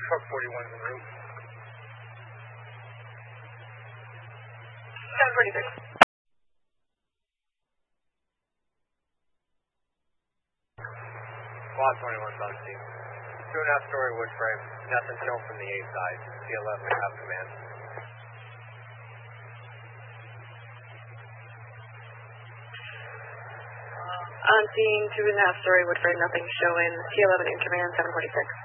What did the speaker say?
Truck 41's en route. 746. Quad 21's on scene. 2.5-story wood frame. Nothing shown from the A side. C11 may have command. On scene, 2.5-story wood frame, nothing showing. C11 in command, 746.